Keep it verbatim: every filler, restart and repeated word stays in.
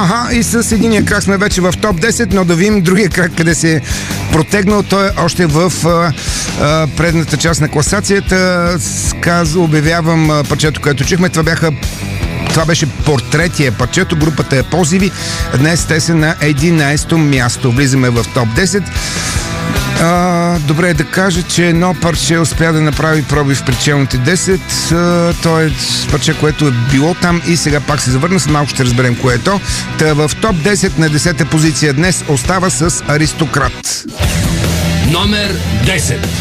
Аха, и с единия крак сме вече в топ десет, но да видим другия крак къде се е протегнал. Той е още в а, а, предната част на класацията. Сказ, обявявам а, парчето, което чухме. Това бяха Това беше Портретия парчето, групата е Позиви. Днес те са на единайсето място. Влизаме в топ десет. А, добре е да кажа, че едно парче успя да направи пробив в причелните десет. А, то е парче, което е било там и сега пак се завърна. С малко ще разберем кое е то. Та в топ десет на десета позиция днес остава с Аристократ. Номер десет.